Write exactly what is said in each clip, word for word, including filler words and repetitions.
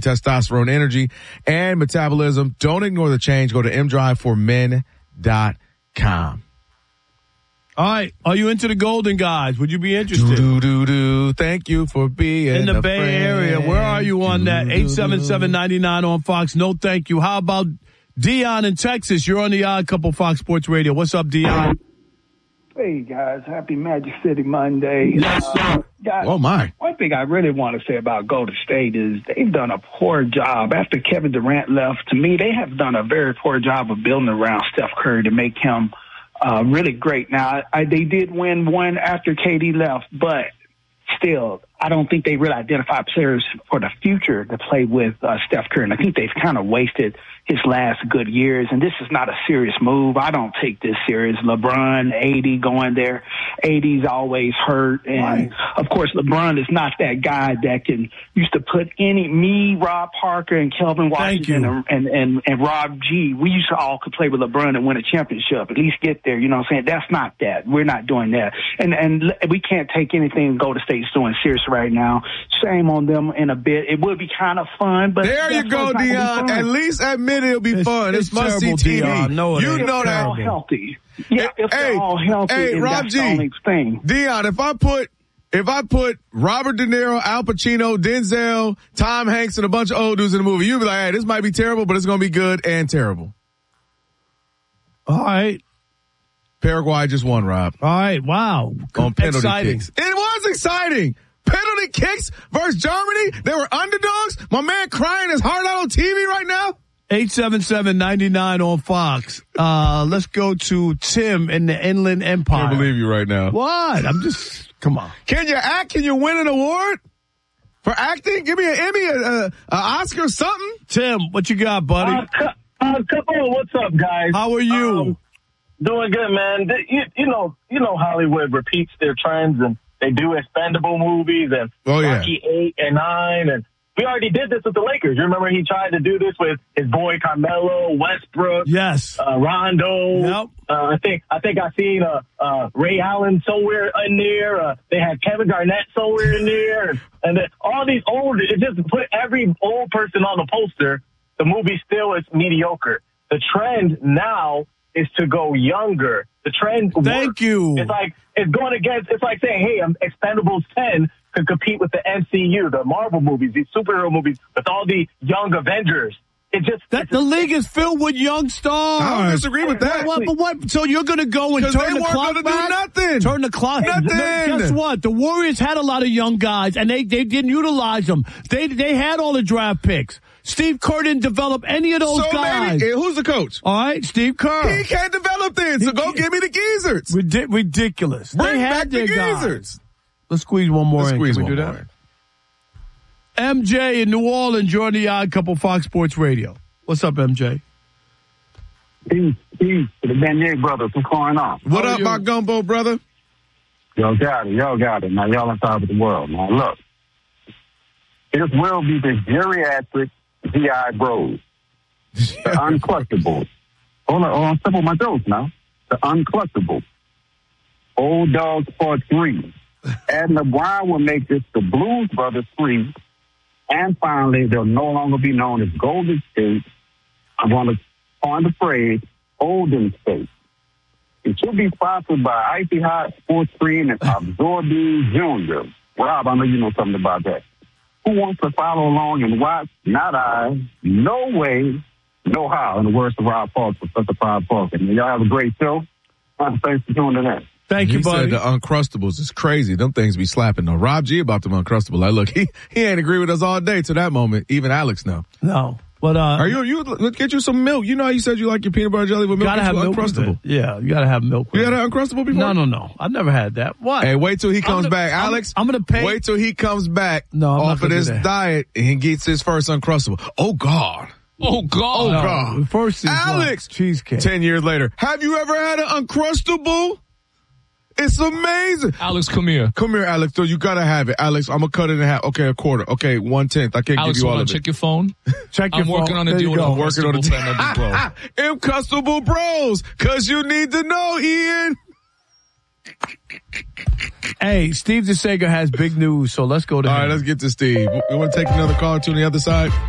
testosterone, energy, and metabolism. Don't ignore the change. Go to m drive for men dot com. All right. Are you into the Golden Guys? Would you be interested? Do, do, do. Thank you for being in the a Bay friend. Area. Where are you on that? eight seven seven, nine nine on Fox. No, thank you. How about Dion in Texas? You're on the Odd Couple Fox Sports Radio. What's up, Dion? Hey, guys. Happy Magic City Monday. Yes, sir. Uh, guys, Oh, my. one thing I really want to say about Golden State is they've done a poor job. After Kevin Durant left, to me, they have done a very poor job of building around Steph Curry to make him uh, really great. Now, I, they did win one after K D left, but still, I don't think they really identified players for the future to play with uh, Steph Curry. And I think they've kind of wasted his last good years. And this is not a serious move. I don't take this serious. LeBron, A D going there. A D's always hurt. And, right. of course, LeBron is not that guy that can used to put any, me, Rob Parker, and Kelvin Washington and, and, and, and Rob G. We used to all could play with LeBron and win a championship, at least get there. You know what I'm saying? That's not that. We're not doing that. And, and we can't take anything Golden State's doing serious right now. Shame on them in a bit. It would be kind of fun, but There you go, Dion. At least admit it'll be It's, fun. It's, it's must-see terrible, T V. Dion. No, it you ain't. know if they're that. all healthy. Yeah, if Hey, they're all healthy, hey, and Rob that's G. the only thing. Dion, if I put if I put Robert De Niro, Al Pacino, Denzel, Tom Hanks, and a bunch of old dudes in the movie, you'd be like, hey, this might be terrible, but it's going to be good and terrible. All right. Paraguay just won, Rob. All right. Wow. On penalty Exciting. kicks. It was exciting. Penalty kicks versus Germany. They were underdogs. My man crying his heart out on T V right now. eight seven seven, nine nine on Fox. Uh, let's go to Tim in the Inland Empire. I can't believe you right now. What? I'm just, come on. Can you act? Can you win an award for acting? Give me an Emmy, a, a, a Oscar, something. Tim, what you got, buddy? Uh, cu- uh, couple, what's up, guys? How are you? Um, doing good, man. Th- You, you know, you know, Hollywood repeats their trends, and they do expendable movies and Oh, yeah. Rocky eight and nine, and we already did this with the Lakers. You remember he tried to do this with his boy Carmelo, Westbrook, Yes. uh, Rondo. Yep. Uh, I think I think I seen uh, uh, Ray Allen somewhere in there. Uh, they had Kevin Garnett somewhere in there, and, and then all these old. It just put every old person on the poster. The movie still is mediocre. The trend now is to go younger. The trend. Thank works. you. It's like it's going against. It's like saying, "Hey, um, Expendables ten could compete with the M C U, the Marvel movies, these superhero movies, with all the young Avengers." It just That the league is filled with young stars. I don't disagree with that. What, but what? So you're going to go and 'Cause turn they the weren't clock gonna do back? nothing. Turn the clock. Nothing. No, guess what? The Warriors had a lot of young guys, and they they didn't utilize them. They they had all the draft picks. Steve Kerr didn't develop any of those So guys. maybe, who's the coach? All right, Steve Kerr. He can't develop then, so He go can't- give me the geezers. Ridi- ridiculous. Bring they back had the their guys. geezers. Let's squeeze one more Let's in. squeeze Can we one do more that? in. M J in New Orleans, join the Odd Couple Fox Sports Radio. What's up, M J? Peace, peace to the Beignet brothers. What's going on? What How are up, you? my gumbo brother? Y'all got it. Y'all got it. Now, y'all on top of the world. Now, look. It will be the geriatric G I bros. The uncrustables. Hold on, hold on. Simple my jokes now. The uncrustables. Old Dogs Part three. Adam LeBron will make this the Blues Brothers three. And finally, they'll no longer be known as Golden State. I'm going to coin the phrase Golden State. It should be sponsored by Icy Hot Sports Cream and Absorbing Junior Rob, I know you know something about that. Who wants to follow along and watch? Not I. No way. No how. In the words of Rob Park, Professor Rob Park. And y'all have a great show. Thanks for tuning in. Thank He you, buddy. said the Uncrustables is crazy. Them things be slapping though. Rob G about them Uncrustables. Like, look, he, he ain't agree with us all day to that moment. Even Alex know. No. But, uh, Are you, you, let's get you some milk. You know how you said you like your peanut butter jelly with milk? gotta Get have you milk with Uncrustable. it. Yeah, you gotta have milk with You it. had an Uncrustable before? No, no, no. I've never had that. What? Hey, wait till he comes gonna- back. I'm- Alex, I'm gonna pay- Wait till he comes back No, I'm not off of gonna do this that. diet and he gets his first Uncrustable. Oh, God. Oh, God. Oh, No, God. First is Alex. what? Cheesecake. Ten years later. Have you ever had an Uncrustable? It's amazing. Alex, come here. Come here, Alex. So you gotta have it. Alex, I'm gonna cut it in half. Okay, a quarter. Okay, one tenth. I can't Alex, give you hold all on. of Check it. your phone. Check your I'm working phone. on a There deal you with go. a Working on a Uncrustable Bro. Uncrustable Bros, cause you need to know, Ian. Hey, Steve DeSager has big news, so let's go to All him. right, let's get to Steve. You want to take another call to the other side?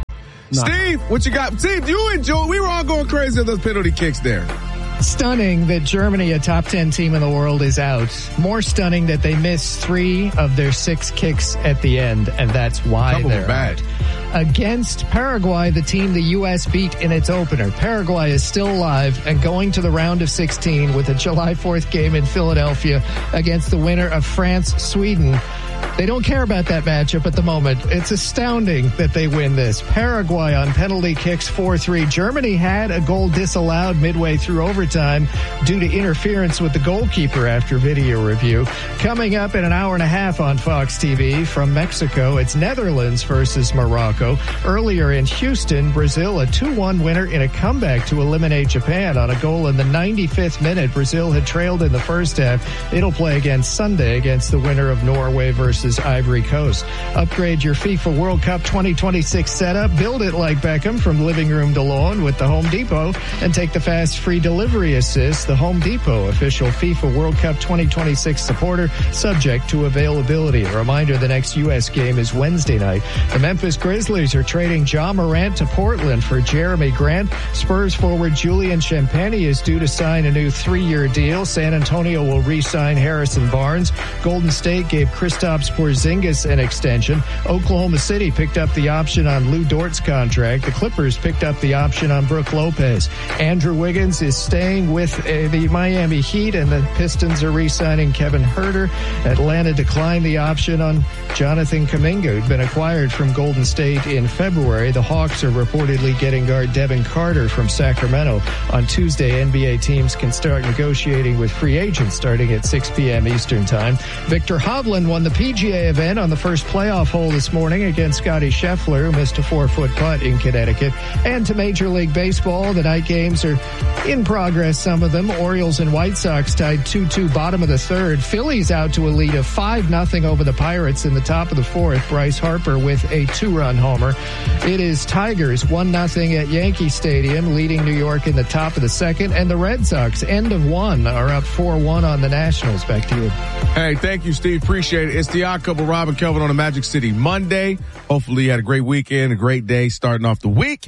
No. Steve, what you got? Steve, you enjoy. We were all going crazy with those penalty kicks there. Stunning that Germany, a top ten team in the world, is out. More stunning that they missed three of their six kicks at the end, and that's why they're bad. out. Against Paraguay, the team the U S beat in its opener. Paraguay is still alive and going to the round of sixteen with a July fourth game in Philadelphia against the winner of France-Sweden. They don't care about that matchup at the moment. It's astounding that they win this. Paraguay on penalty kicks four three. Germany had a goal disallowed midway through overtime due to interference with the goalkeeper after video review. Coming up in an hour and a half on Fox T V from Mexico, it's Netherlands versus Morocco. Earlier in Houston, Brazil, a two one winner in a comeback to eliminate Japan on a goal in the ninety-fifth minute. Brazil had trailed in the first half. It'll play again Sunday against the winner of Norway versus Ivory Coast. Upgrade your FIFA World Cup twenty twenty-six setup. Build it like Beckham from living room to lawn with the Home Depot and take the fast free delivery assist. The Home Depot, official FIFA World Cup twenty twenty-six supporter, subject to availability. A reminder, the next U S game is Wednesday night. The Memphis Grizzlies are trading Ja Morant to Portland for Jeremy Grant. Spurs forward Julian Champagnie is due to sign a new three-year deal. San Antonio will re-sign Harrison Barnes. Golden State gave Kristaps Porzingis an extension. Oklahoma City picked up the option on Lou Dort's contract. The Clippers picked up the option on Brook Lopez. Andrew Wiggins is staying with uh, the Miami Heat, and the Pistons are re-signing Kevin Huerter. Atlanta declined the option on Jonathan Kuminga, who'd been acquired from Golden State in February. The Hawks are reportedly getting guard Devin Carter from Sacramento. On Tuesday, N B A teams can start negotiating with free agents starting at six p.m. Eastern Time. Victor Hovland won the P G A event on the first playoff hole this morning against Scotty Scheffler, who missed a four-foot putt in Connecticut. And to Major League Baseball, the night games are in progress, some of them. Orioles and White Sox tied two two bottom of the third. Phillies out to a lead of five nothing over the Pirates in the top of the fourth. Bryce Harper with a two-run homer. It is Tigers one nothing at Yankee Stadium, leading New York in the top of the second. And the Red Sox, end of one, are up four one on the Nationals. Back to you. Hey, thank you, Steve. Appreciate it. It's the Odd Couple, Rob and Kelvin on a Magic City Monday. Hopefully you had a great weekend, a great day starting off the week.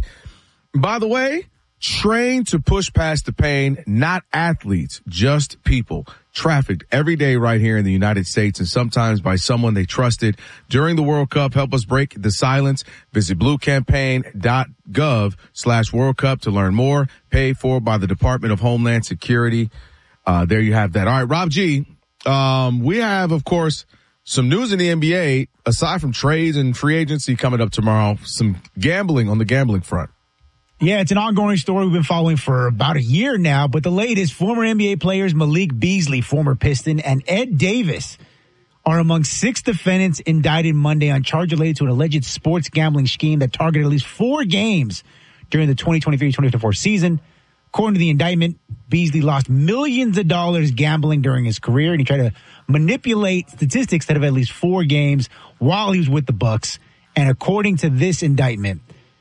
By the way, train to push past the pain, not athletes, just people. Trafficked every day right here in the United States, and sometimes by someone they trusted during the World Cup. Help us break the silence. Visit bluecampaign.gov slash World Cup to learn more. Paid for by the Department of Homeland Security. Uh, there you have that. All right, Rob G. Um, we have, of course, some news in the N B A, aside from trades and free agency coming up tomorrow, some gambling on the gambling front. Yeah, it's an ongoing story we've been following for about a year now, but the latest, former N B A players Malik Beasley, former Piston, and Ed Davis are among six defendants indicted Monday on charges related to an alleged sports gambling scheme that targeted at least four games during the twenty twenty-three twenty twenty-four season. According to the indictment, Beasley lost millions of dollars gambling during his career, and he tried to manipulate statistics that have at least four games while he was with the Bucks. And according to this indictment,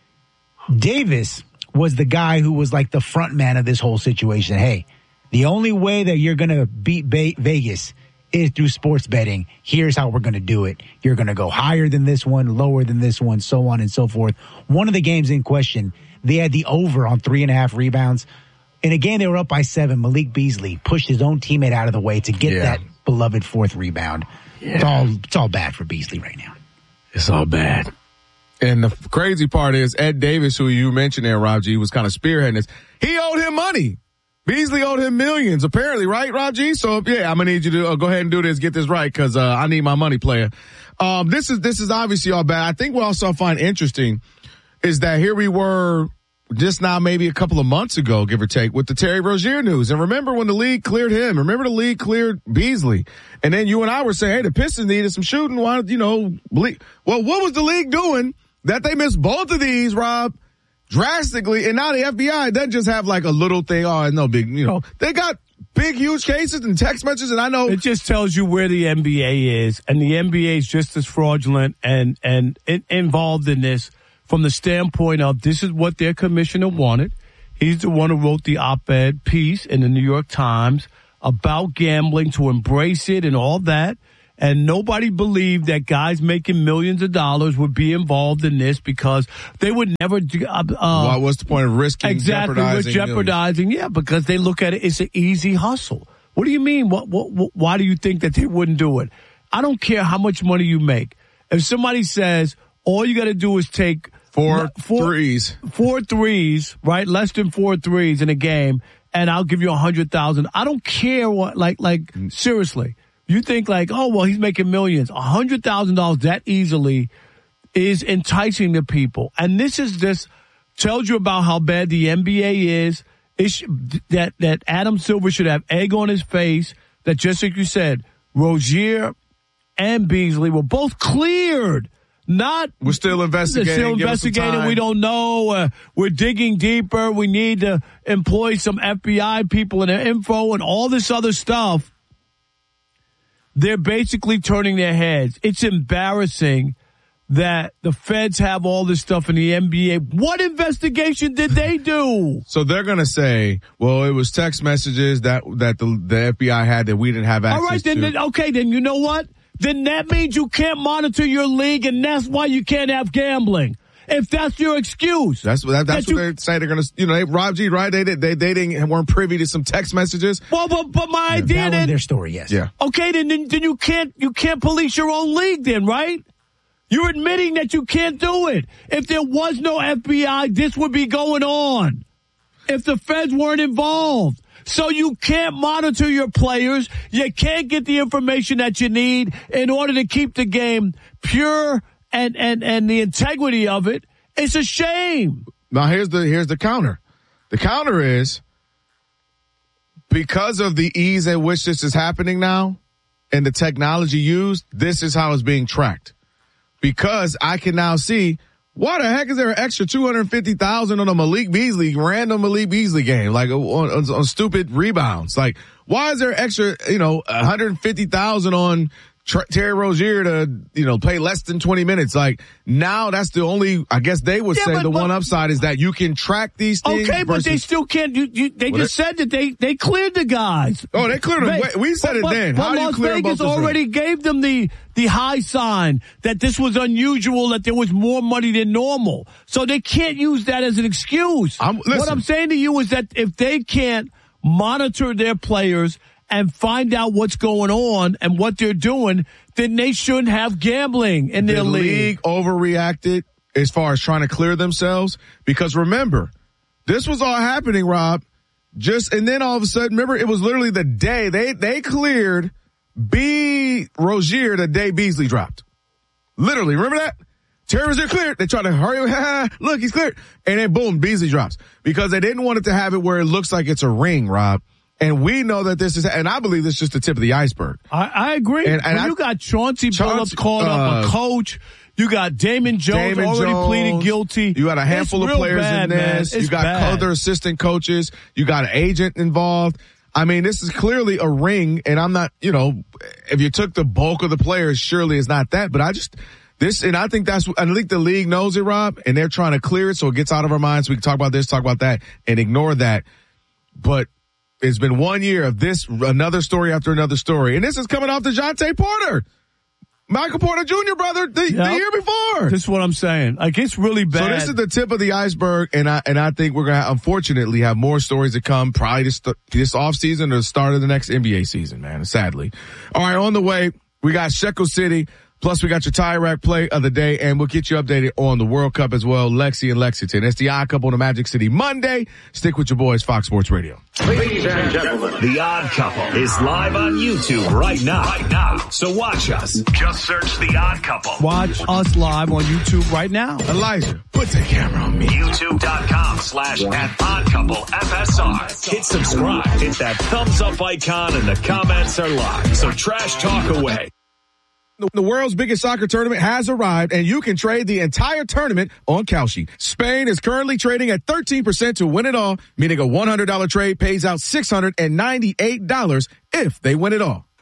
Davis was the guy who was like the front man of this whole situation. Hey, the only way that you're going to beat Be- Vegas is through sports betting. Here's how we're going to do it. You're going to go higher than this one, lower than this one, so on and so forth. One of the games in question, they had the over on three and a half rebounds. In a game they were up by seven, Malik Beasley pushed his own teammate out of the way to get yeah. that beloved fourth rebound. Yeah. It's all it's all bad for Beasley right now. It's all bad. And the crazy part is Ed Davis, who you mentioned there, Rob G, was kind of spearheading this. He owed him money. Beasley owed him millions, apparently, right, Rob G? So, yeah, I'm going to need you to uh, go ahead and do this, get this right, because uh, I need my money, player. Um, this is this is obviously all bad. I think what I also find interesting is that here we were just now maybe a couple of months ago, give or take, with the Terry Rozier news. And remember when the league cleared him? Remember the league cleared Beasley? And then you and I were saying, hey, the Pistons needed some shooting. Why, you know, ble- well, what was the league doing that they missed both of these, Rob, drastically? And now the F B I doesn't just have like a little thing. Oh, no big, you know, they got big, huge cases and text messages. And I know it just tells you where the N B A is. And the N B A is just as fraudulent and, and in, involved in this from the standpoint of this is what their commissioner wanted. He's the one who wrote the op-ed piece in the New York Times about gambling, to embrace it and all that. And nobody believed that guys making millions of dollars would be involved in this because they would never. Uh, well, what's the point of risking exactly, jeopardizing? jeopardizing, yeah, because they look at it, it's an easy hustle. What do you mean? What, what, what? Why do you think that they wouldn't do it? I don't care how much money you make. If somebody says all you got to do is take four, four threes, four threes, right? Less than four threes in a game, and I'll give you a hundred thousand. I don't care what. Like, like seriously. You think like, oh, well, he's making millions. A hundred thousand dollars that easily is enticing to people. And this is just tells you about how bad the N B A is. It sh- that, that Adam Silver should have egg on his face. That just like you said, Rozier and Beasley were both cleared. Not we're still investigating. Still investigating. We don't know. Uh, we're digging deeper. We need to employ some F B I people and their info and all this other stuff. They're basically turning their heads. It's embarrassing that the feds have all this stuff in the N B A. What investigation did they do? So they're going to say, well, it was text messages that that the, the F B I had that we didn't have access to. All right, then, to. then, okay, then you know what? Then that means you can't monitor your league, and that's why you can't have gambling. If that's your excuse. That's, that, that's that what you, they say they're going to, you know, they, Rob G, right? They, they, they didn't, weren't privy to some text messages. Well, but, but my yeah, idea that then. Was their story, yes. Yeah. Okay, then, then, then you can't, you can't police your own league then, right? You're admitting that you can't do it. If there was no F B I, this would be going on. If the feds weren't involved. So you can't monitor your players. You can't get the information that you need in order to keep the game pure and, and, and the integrity of it. It's a shame. Now here's the, here's the counter. The counter is because of the ease at which this is happening now and the technology used, this is how it's being tracked. Because I can now see, why the heck is there an extra two hundred fifty thousand on a Malik Beasley, random Malik Beasley game, like on, on, on stupid rebounds? Like, why is there extra, you know, one hundred fifty thousand on Tr- Terry Rozier to, you know, play less than twenty minutes? Like, now that's the only, I guess they would yeah, say but, the but, one upside is that you can track these things. Okay, versus, but they still can't, you, you, they well, just they, said that they, they cleared the guys. Oh, they cleared them. We said but, it but, then. But How do you Las clear Vegas both already things? gave them the, the high sign that this was unusual, that there was more money than normal. So they can't use that as an excuse. I'm, what I'm saying to you is that if they can't monitor their players and find out what's going on and what they're doing, then they shouldn't have gambling in their the league. league overreacted as far as trying to clear themselves. Because remember, this was all happening, Rob. Just, and then all of a sudden, remember, it was literally the day they, they cleared B Rozier the day Beasley dropped. Literally, remember that? Terry Rozier cleared. They tried to hurry. Look, he's cleared. And then boom, Beasley drops. Because they didn't want it to have it where it looks like it's a ring, Rob. And we know that this is, and I believe this is just the tip of the iceberg. I, I agree. And, and I, you got Chauncey Billups called uh, up a coach. You got Damon Jones Damon already Jones, pleaded guilty. You got a handful it's of players bad, in this. You got bad. other assistant coaches. You got an agent involved. I mean, this is clearly a ring, and I'm not, you know, if you took the bulk of the players, surely it's not that. But I just, this, and I think that's, I think the league knows it, Rob, and they're trying to clear it so it gets out of our minds. We can talk about this, talk about that, and ignore that. But it's been one year of this, another story after another story. And this is coming off DeJounte Porter. Michael Porter Junior, brother, the, yep. the year before. This is what I'm saying. Like, it's really bad. So this is the tip of the iceberg, and I and I think we're going to, unfortunately, have more stories to come probably this, this offseason or the start of the next N B A season, man, sadly. All right, on the way, we got Shekel City, plus we got your tie rack play of the day, and we'll get you updated on the World Cup as well, Lexi and Lexington. It's the Odd Couple on the Magic City Monday. Stick with your boys, Fox Sports Radio. Ladies and gentlemen, The Odd Couple is live on YouTube right now. Right now. So watch us. Just search The Odd Couple. Watch us live on YouTube right now. Elijah, put the camera on me. YouTube.com slash at Odd Couple F S R. Hit subscribe. Hit that thumbs up icon and the comments are live. So trash talk away. The world's biggest soccer tournament has arrived, and you can trade the entire tournament on Kalshi. Spain is currently trading at thirteen percent to win it all, meaning a one hundred dollars trade pays out six hundred ninety-eight dollars if they win it all.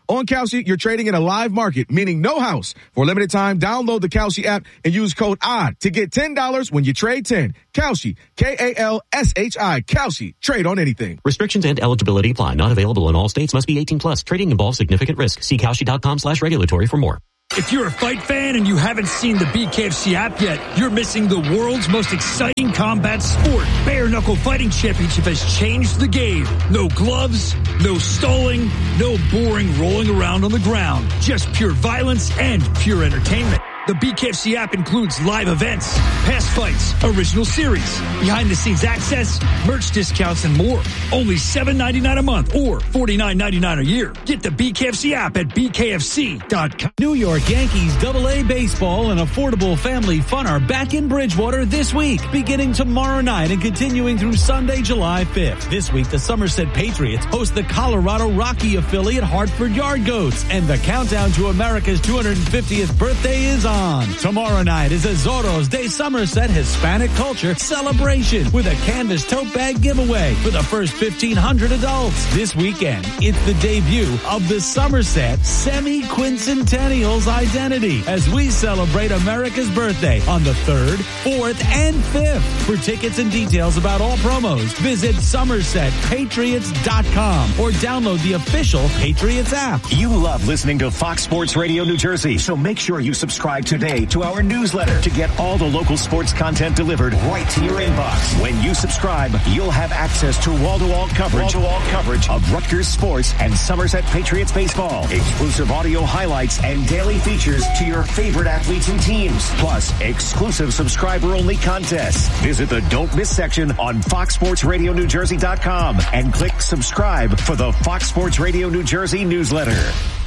On Kalshi, you're trading in a live market, meaning no house. For a limited time, download the Kalshi app and use code O D D to get ten dollars when you trade ten. Kalshi, K A L S H I, Kalshi. Trade on anything. Restrictions and eligibility apply. Not available in all states. Must be eighteen plus. Trading involves significant risk. See Kalshi.com slash regulatory for more. If you're a fight fan and you haven't seen the B K F C app yet, you're missing the world's most exciting combat sport. Bare Knuckle Fighting Championship has changed the game. No gloves, no stalling, no boring rolling around on the ground. Just pure violence and pure entertainment. The B K F C app includes live events, past fights, original series, behind-the-scenes access, merch discounts, and more. Only seven ninety-nine a month or forty-nine ninety-nine a year. Get the B K F C app at B K F C dot com. New York Yankees double A Baseball and affordable family fun are back in Bridgewater this week, beginning tomorrow night and continuing through Sunday, July fifth. This week, the Somerset Patriots host the Colorado Rocky affiliate Hartford Yard Goats, and the countdown to America's two hundred fiftieth birthday is on. On. Tomorrow night is a Zorros de Somerset Hispanic Culture Celebration with a canvas tote bag giveaway for the first fifteen hundred adults. This weekend, it's the debut of the Somerset Semi-Quincentennial's identity as we celebrate America's birthday on the third, fourth, and fifth. For tickets and details about all promos, visit Somerset Patriots dot com or download the official Patriots app. You love listening to Fox Sports Radio New Jersey, so make sure you subscribe today to our newsletter to get all the local sports content delivered right to your inbox. When you subscribe, you'll have access to wall-to-wall coverage, wall-to-wall coverage of Rutgers sports and Somerset Patriots baseball, exclusive audio highlights, and daily features to your favorite athletes and teams, plus exclusive subscriber-only contests. Visit the Don't Miss section on Fox Sports Radio New Jersey dot com and click subscribe for the Fox Sports Radio New Jersey newsletter.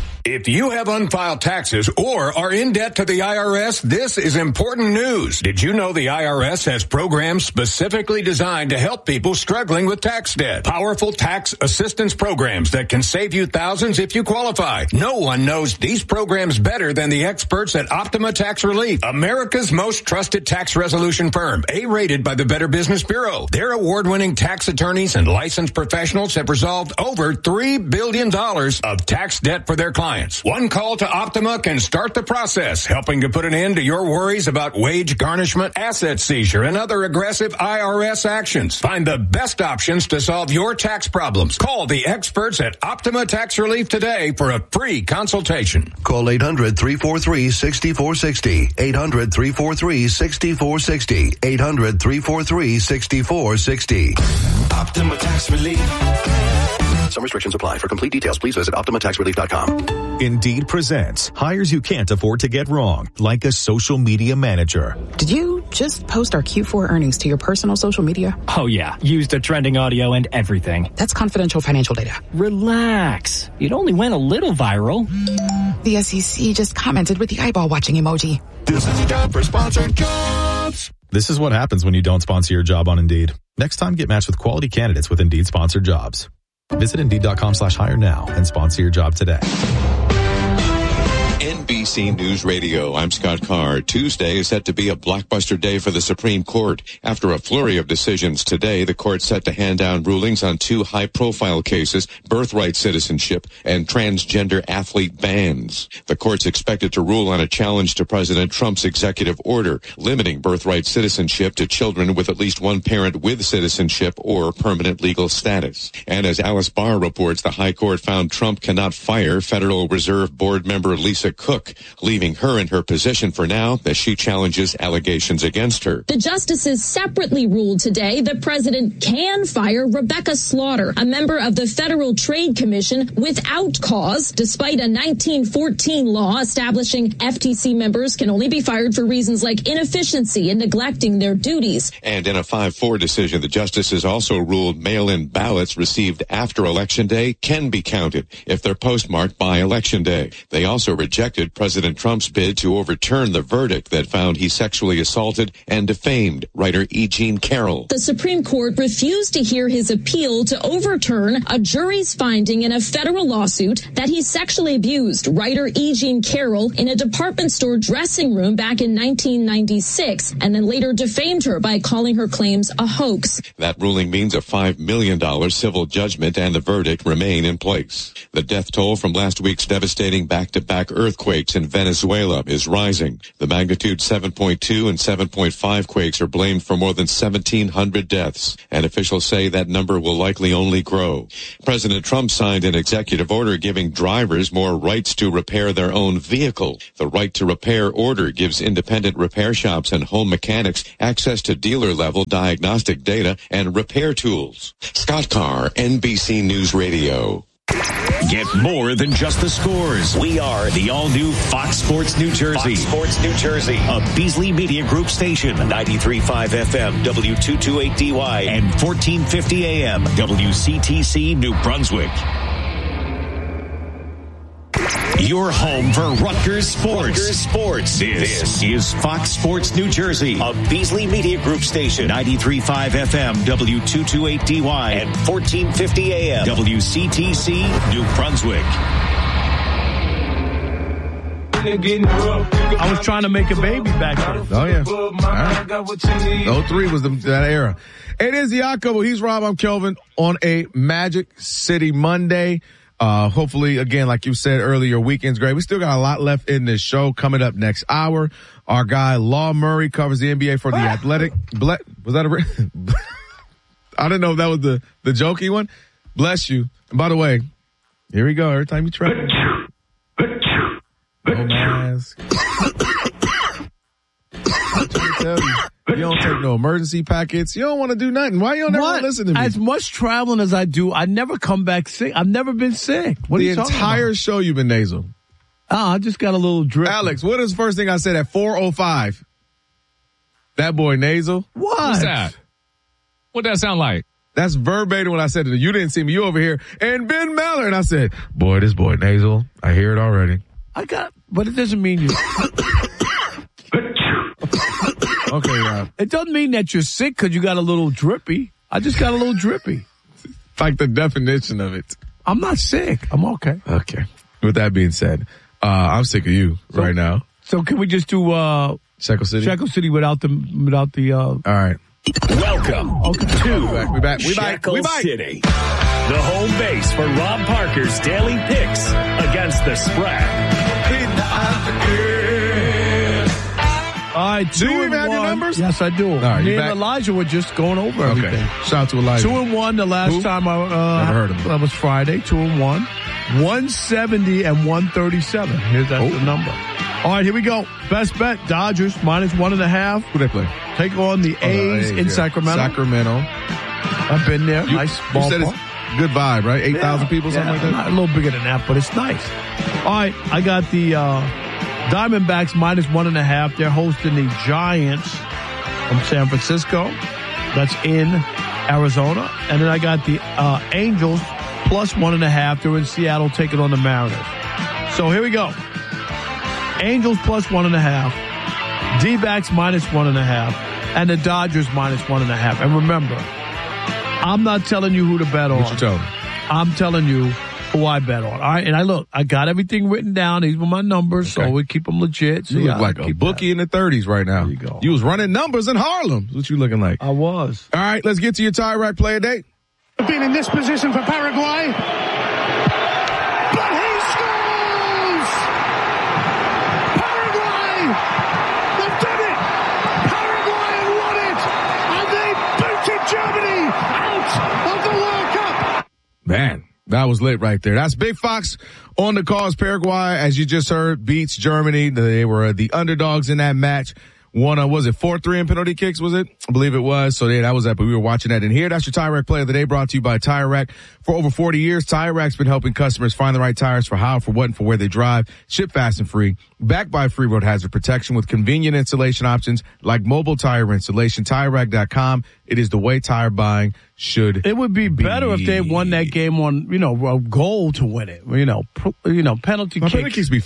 If you have unfiled taxes or are in debt to the I R S, this is important news. Did you know the I R S has programs specifically designed to help people struggling with tax debt? Powerful tax assistance programs that can save you thousands if you qualify. No one knows these programs better than the experts at Optima Tax Relief, America's most trusted tax resolution firm, A-rated by the Better Business Bureau. Their award-winning tax attorneys and licensed professionals have resolved over three billion dollars of tax debt for their clients. One call to Optima can start the process, helping to put an end to your worries about wage garnishment, asset seizure, and other aggressive I R S actions. Find the best options to solve your tax problems. Call the experts at Optima Tax Relief today for a free consultation. Call eight hundred, three four three, six four six zero. eight hundred, three four three, six four six zero. eight hundred, three four three, six four six zero. Optima Tax Relief. Some restrictions apply. For complete details, please visit Optima Tax Relief dot com. Indeed presents hires you can't afford to get wrong, like a social media manager. Did you just post our Q four earnings to your personal social media? Oh, yeah. Used the trending audio and everything. That's confidential financial data. Relax. It only went a little viral. The S E C just commented with the eyeball watching emoji. This is time for sponsored jobs. This is what happens when you don't sponsor your job on Indeed. Next time, get matched with quality candidates with Indeed sponsored jobs. Visit Indeed.com slash hire now and sponsor your job today. N B C News Radio, I'm Scott Carr. Tuesday is set to be a blockbuster day for the Supreme Court. After a flurry of decisions today, the court's set to hand down rulings on two high-profile cases, birthright citizenship and transgender athlete bans. The court's expected to rule on a challenge to President Trump's executive order, limiting birthright citizenship to children with at least one parent with citizenship or permanent legal status. And as Alice Barr reports, the High Court found Trump cannot fire Federal Reserve Board member Lisa Cook, leaving her in her position for now as she challenges allegations against her. The justices separately ruled today the president can fire Rebecca Slaughter, a member of the Federal Trade Commission, without cause, despite a nineteen fourteen law establishing F T C members can only be fired for reasons like inefficiency and neglecting their duties. And in a five four decision, the justices also ruled mail-in ballots received after Election Day can be counted if they're postmarked by Election Day. They also rejected rejected President Trump's bid to overturn the verdict that found he sexually assaulted and defamed writer E. Jean Carroll. The Supreme Court refused to hear his appeal to overturn a jury's finding in a federal lawsuit that he sexually abused writer E. Jean Carroll in a department store dressing room back in nineteen ninety-six, and then later defamed her by calling her claims a hoax. That ruling means a five million dollars civil judgment and the verdict remain in place. The death toll from last week's devastating back-to-back earthquakes in Venezuela is rising. The magnitude seven point two and seven point five quakes are blamed for more than seventeen hundred deaths, and officials say that number will likely only grow. President Trump signed an executive order giving drivers more rights to repair their own vehicle. The right to repair order gives independent repair shops and home mechanics access to dealer-level diagnostic data and repair tools. Scott Carr, N B C News Radio. Get more than just the scores. We are the all-new Fox Sports New Jersey. Fox Sports New Jersey. A Beasley Media Group station. ninety-three point five F M, W two twenty-eight D Y, and fourteen fifty A M, W C T C New Brunswick. Your home for Rutgers Sports. Rutgers Sports. This, this is Fox Sports New Jersey, a Beasley Media Group station. ninety-three point five F M, W two twenty-eight D Y, and fourteen fifty A M, W C T C New Brunswick. I was trying to make a baby back then. Oh, yeah. Right. oh three was the, that era. It is Jacobo. He's Rob. I'm Kelvin on a Magic City Monday. Uh, hopefully, again, like you said earlier, weekend's great. We still got a lot left in this show. Coming up next hour, our guy Law Murray covers the N B A for the Athletic. Ble- was that a? I didn't know if that was the the jokey one. Bless you. And by the way, here we go. Every time you try. No mask. I'm trying to tell you. You don't take no emergency packets. You don't want to do nothing. Why you don't never listen to me? As much traveling as I do, I never come back sick. I've never been sick. What the are you talking entire about? show you've been nasal. Oh, I just got a little drip. Alex, what is the first thing I said at four oh five? That boy nasal. What? What's that? What that sound like? That's verbatim what I said to you. You didn't see me. You over here. And Ben Maller. And I said, boy, this boy nasal. I hear it already. I got, but it doesn't mean you. Okay, Rob. It doesn't mean that you're sick because you got a little drippy. I just got a little drippy. It's like the definition of it. I'm not sick. I'm okay. Okay. With that being said, uh, I'm sick of you so, right now. So can we just do, uh, Shekel City? Shekel City without the, without the, uh. All right. Welcome okay. to we back. We back. We back. Shekel we back. City. The home base for Rob Parker's daily picks against the spread. All right, two do you and even have one. your numbers? Yes, I do. All right, Me and back? Elijah were just going over okay. everything. Shout out to Elijah. Two and one the last Who? time I uh, Never heard of him. That was Friday. Two and one, one seventy and one thirty-seven. Here's that's oh. the number. All right, here we go. Best bet: Dodgers minus one and a half. Who they play? Take on the oh, A's the A's in yeah. Sacramento. Sacramento. I've been there. You, nice you ballpark. said it's good vibe, right? Eight thousand yeah, people, something yeah, like that. A little bigger than that, but it's nice. All right, I got the uh, Diamondbacks minus one and a half. They're hosting the Giants from San Francisco. That's in Arizona. And then I got the uh, Angels plus one and a half. They're in Seattle taking on the Mariners. So here we go. Angels plus one and a half. D-backs minus one and a half. And the Dodgers minus one and a half. And remember, I'm not telling you who to bet on. What you telling me? I'm telling you who I bet on. All right. And I look, I got everything written down. These were my numbers. Okay. So we keep them legit. So you yeah, look like a bookie that. in the thirties right now. There you go. You was running numbers in Harlem. What you looking like? I was. All right. Let's get to your tie rack play of day. Been in this position for Paraguay. But he scores! Paraguay! They've done it! Paraguay have won it! And they booted Germany out of the World Cup! Man, that was lit right there. That's Big Fox on the cause. Paraguay, as you just heard, beats Germany. They were the underdogs in that match. One, uh, was it four three in penalty kicks, was it? I believe it was. So yeah, that was that, but we were watching that in here. That's your Tire Rack play of the day, brought to you by Tire Rack. For over forty years, Tire Rack's been helping customers find the right tires for how, for what, and for where they drive. Ship fast and free. Backed by free road hazard protection with convenient installation options like mobile tire installation. Tire Rack dot com. It is the way tire buying should It would be, be. better if they won that game on, you know, a goal to win it. You know, you know, penalty My kicks. penalty kicks be fun.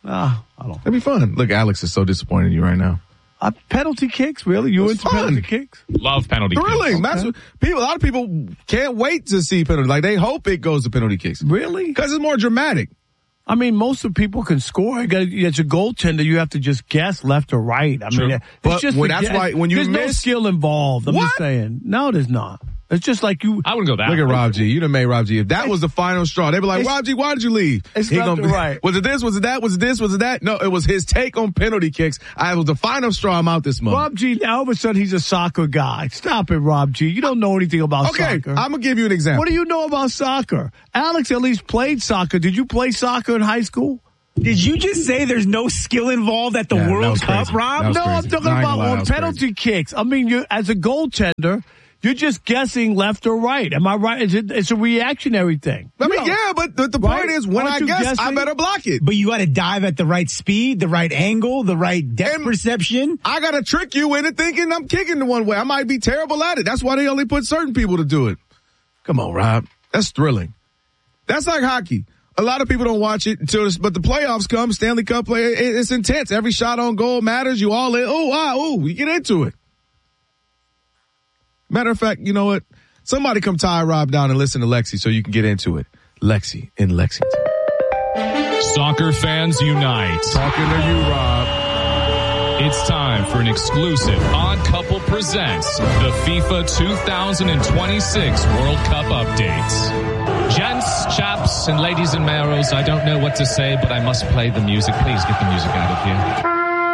Uh, I don't. It'd be fun. Look, Alex is so disappointed in you right now. Uh, penalty kicks, really? You into fun. penalty kicks? Love penalty Thrilling. kicks. That's what, people, a lot of people can't wait to see penalty. Like, they hope it goes to penalty kicks. Really? Because it's more dramatic. I mean, most of the people can score. You got, as a goaltender, you have to just guess left or right. I True. mean, it's But just when a that's guess. why when you there's miss- no skill involved. I'm What? just saying. No, there's not. It's just like you. I wouldn't go that. Look at way. Rob G. You done made Rob G. If that was the final straw, they'd be like, It's- Rob G, why did you leave? It's He left gonna or be- right. Was it this? Was it that? Was it this? Was it that? No, it was his take on penalty kicks. I was the final straw. I'm out this month. Rob G, now all of a sudden he's a soccer guy. Stop it, Rob G. You don't know anything about okay, soccer. I'm gonna give you an example. What do you know about soccer? Alex at least played soccer. Did you play soccer in high school? Did you just say there's no skill involved at the Yeah, that World was Cup, crazy. Rob? That was No, I'm crazy. talking No, I ain't about gonna lie, that on was penalty kicks. I mean, you as a goaltender, you're just guessing left or right. Am I right? Is it, it's a reactionary thing. I mean, No. yeah, but the, the Right? point is, when Aren't I you guess, I guessing? better block it. But you got to dive at the right speed, the right angle, the right depth And perception. I gotta trick you into thinking I'm kicking the one way. I might be terrible at it. That's why they only put certain people to do it. Come on, Rob. That's thrilling. That's like hockey. A lot of people don't watch it until this, but the playoffs come, Stanley Cup play, it, it's intense. Every shot on goal matters. You all in. Oh, wow. Oh, we get into it. Matter of fact, you know what? Somebody come tie Rob down and listen to Lexi so you can get into it. Lexi in Lexington. Soccer fans unite. Talking to you, Rob. It's time for an exclusive Odd Couple Presents the FIFA two thousand twenty-six World Cup updates. Gents, chaps, and ladies and maros, I don't know what to say, but I must play the music. Please get the music out of here.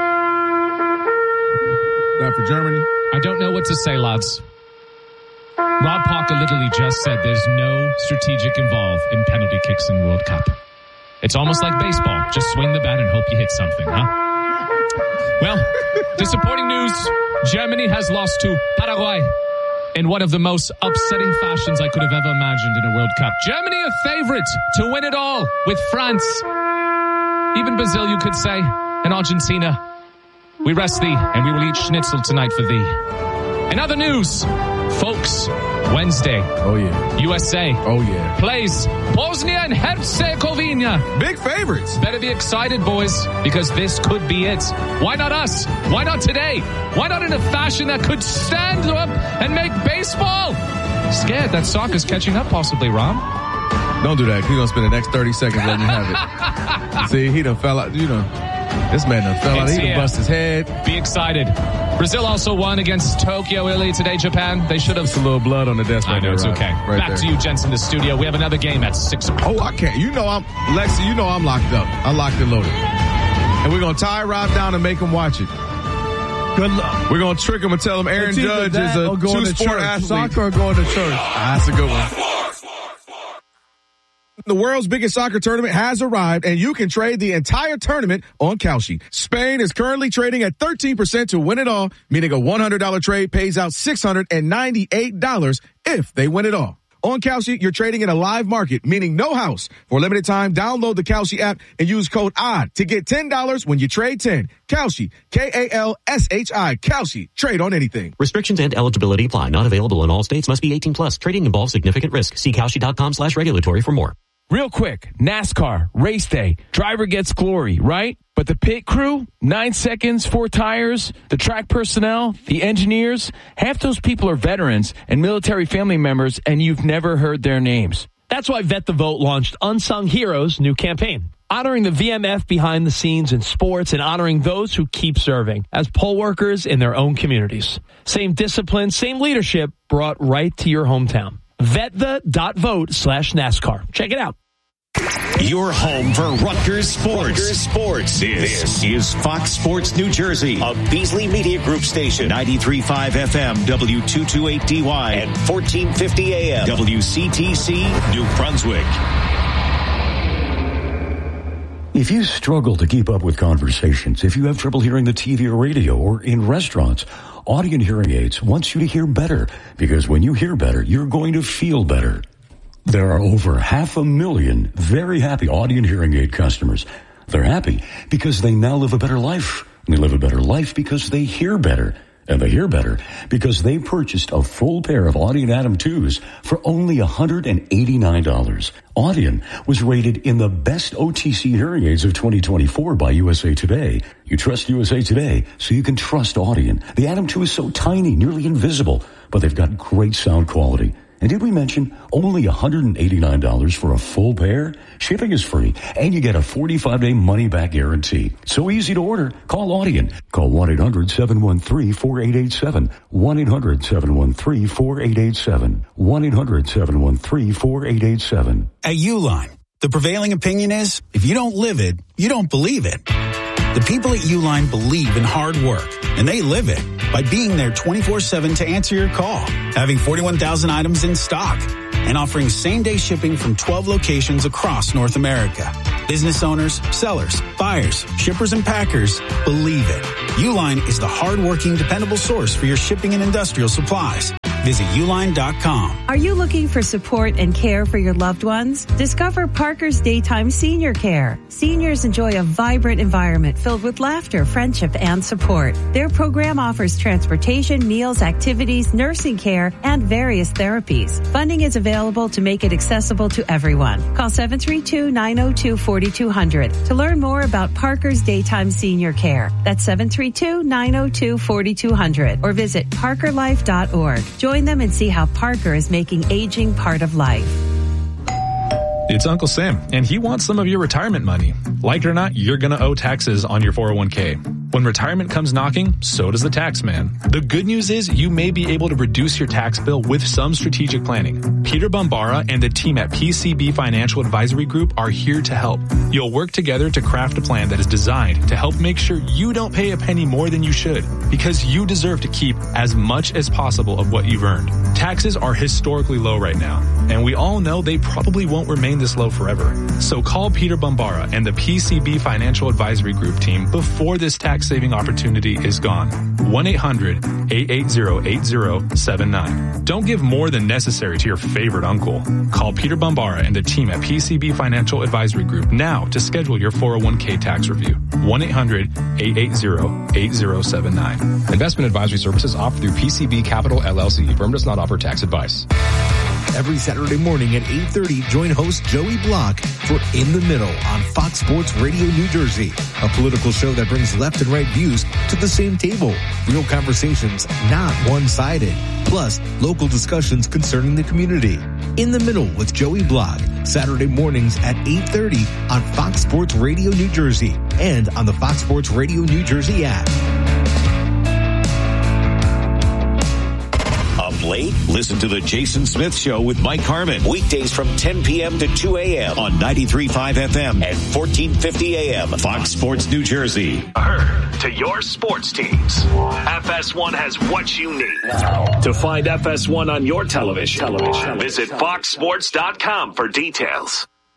That for Germany? I don't know what to say, lads. Rob Parker literally just said there's no strategic involved in penalty kicks in World Cup. It's almost like baseball. Just swing the bat and hope you hit something, huh? Well, disappointing news. Germany has lost to Paraguay in one of the most upsetting fashions I could have ever imagined in a World Cup. Germany a favorite to win it all with France. Even Brazil, you could say, and Argentina. We rest thee, and we will eat schnitzel tonight for thee. In other news, folks, Wednesday. Oh, yeah. U S A. Oh, yeah. Plays Bosnia and Herzegovina. Big favorites. Better be excited, boys, because this could be it. Why not us? Why not today? Why not in a fashion that could stand up and make baseball? Scared that soccer's catching up possibly, Rom. Don't do that. He's going to spend the next thirty seconds letting you have it. See, he done fell out, you know. This man done fell out. He done bust his head. Be excited. Brazil also won against Tokyo early today, Japan. They should have. Just a little blood on the desk right I know, there, it's Rob. okay. Right Back there. to you, gents, in the studio. We have another game at six o'clock. Oh, I can't. You know I'm, Lexi, you know I'm locked up. I'm locked and loaded. And we're going to tie Rob down and make him watch it. Good luck. We're going to trick him and tell him Aaron It's either Judge that is a or going to two-sport church. athlete. Soccer or going to church. Ah, that's a good one. The world's biggest soccer tournament has arrived, and you can trade the entire tournament on Kalshi. Spain is currently trading at thirteen percent to win it all, meaning a one hundred dollars trade pays out six hundred ninety-eight dollars if they win it all. On Kalshi, you're trading in a live market, meaning no house. For a limited time, download the Kalshi app and use code O D D to get ten dollars when you trade ten. Kalshi, K A L S H I, Kalshi. Trade on anything. Restrictions and eligibility apply. Not available in all states. Must be eighteen plus. Trading involves significant risk. See Kalshi.com slash regulatory for more. Real quick, NASCAR, race day, driver gets glory, right? But the pit crew, nine seconds, four tires, the track personnel, the engineers, half those people are veterans and military family members, and you've never heard their names. That's why Vet the Vote launched Unsung Heroes' new campaign, honoring the V M F behind the scenes in sports and honoring those who keep serving as poll workers in their own communities. Same discipline, same leadership brought right to your hometown. Vetva.vote slash NASCAR. Check it out. Your home for Rutgers Sports. Rutgers Sports. This, this is Fox Sports New Jersey, a Beasley Media Group station. ninety-three point five F M, W two twenty-eight D Y, and fourteen fifty A M, W C T C, New Brunswick. If you struggle to keep up with conversations, if you have trouble hearing the T V or radio or in restaurants, Audient Hearing Aids wants you to hear better, because when you hear better, you're going to feel better. There are over half a million very happy Audient Hearing Aid customers. They're happy because they now live a better life. They live a better life because they hear better. And they hear better because they purchased a full pair of Audion Atom twos for only one hundred eighty-nine dollars. Audion was rated in the best O T C hearing aids of twenty twenty-four by U S A Today. You trust U S A Today, so you can trust Audion. The Atom two is so tiny, nearly invisible, but they've got great sound quality. And did we mention only one hundred eighty-nine dollars for a full pair? Shipping is free, and you get a forty-five day money-back guarantee. So easy to order. Call Audion. Call one eight hundred seven one three four eight eight seven. one eight hundred seven one three four eight eight seven. one eight hundred seven one three four eight eight seven. At Uline, the prevailing opinion is, if you don't live it, you don't believe it. The people at Uline believe in hard work, and they live it by being there twenty-four seven to answer your call, having forty-one thousand items in stock, and offering same-day shipping from twelve locations across North America. Business owners, sellers, buyers, shippers, and packers believe it. Uline is the hard-working, dependable source for your shipping and industrial supplies. Visit uline dot com. Are you looking for support and care for your loved ones? Discover Parker's Daytime Senior Care. Seniors enjoy a vibrant environment filled with laughter, friendship, and support. Their program offers transportation, meals, activities, nursing care, and various therapies. Funding is available to make it accessible to everyone. Call seven three two, nine zero two, four two zero zero to learn more about Parker's Daytime Senior Care. That's seven three two, nine zero two, four two zero zero or visit parker life dot org. Join them and see how Parker is making aging part of life. It's Uncle Sam, and he wants some of your retirement money. Like it or not, you're going to owe taxes on your four oh one k. When retirement comes knocking, so does the tax man. The good news is you may be able to reduce your tax bill with some strategic planning. Peter Bombara and the team at P C B Financial Advisory Group are here to help. You'll work together to craft a plan that is designed to help make sure you don't pay a penny more than you should, because you deserve to keep as much as possible of what you've earned. Taxes are historically low right now, and we all know they probably won't remain this low forever. So call Peter Bombara and the P C B Financial Advisory Group team before this tax saving opportunity is gone. one eight hundred, eight eight zero, eight zero seven nine. Don't give more than necessary to your favorite uncle. Call Peter Bombara and the team at P C B Financial Advisory Group now to schedule your four oh one k tax review. one eight hundred, eight eight zero, eight zero seven nine. Investment advisory services offered through P C B Capital L L C. Firm does not offer tax advice. Every Saturday morning at eight thirty, join host Joey Block for In the Middle on Fox Sports Radio New Jersey, a political show that brings left and right views to the same table. Real conversations, not one-sided. Plus, local discussions concerning the community. In the Middle with Joey Block, Saturday mornings at eight thirty on Fox Sports Radio New Jersey and on the Fox Sports Radio New Jersey app. Late? Listen to the Jason Smith Show with Mike Harmon. Weekdays from ten p.m. to two a.m. on ninety-three point five F M and fourteen fifty A M. Fox Sports New Jersey. Heard to your sports teams. F S one has what you need. To find F S one on your television, television. Visit fox sports dot com for details.